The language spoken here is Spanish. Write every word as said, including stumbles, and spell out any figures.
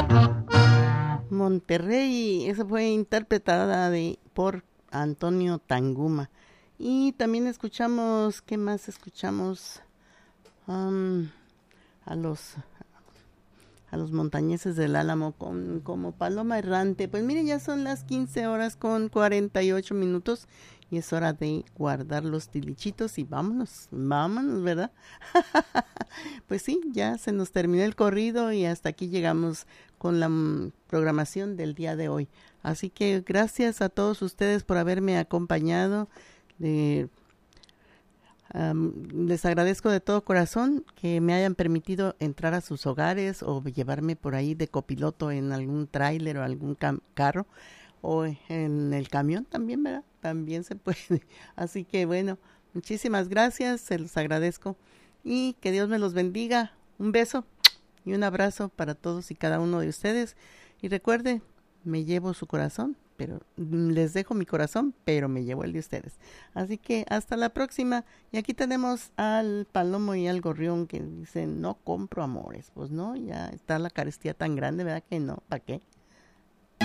Monterrey, esa fue interpretada de, por Antonio Tanguma. Y también escuchamos, ¿qué más escuchamos? Um, a los a los montañeses del Álamo con, como Paloma Errante. Pues miren, ya son las quince horas con cuarenta y ocho minutos y es hora de guardar los tilichitos y vámonos, vámonos, ¿verdad? Pues sí, ya se nos terminó el corrido y hasta aquí llegamos con la mm, programación del día de hoy. Así que gracias a todos ustedes por haberme acompañado. De, Um, les agradezco de todo corazón que me hayan permitido entrar a sus hogares o llevarme por ahí de copiloto en algún tráiler o algún cam- carro o en el camión también, ¿verdad? También se puede. Así que bueno, muchísimas gracias, se los agradezco y que Dios me los bendiga. Un beso y un abrazo para todos y cada uno de ustedes. Y recuerde, me llevo su corazón, pero mm, les dejo mi corazón, pero me llevo el de ustedes. Así que hasta la próxima. Y aquí tenemos al Palomo y al Gorrión que dicen, no compro amores. Pues no, ya está la carestía tan grande, ¿verdad que no? ¿Para qué?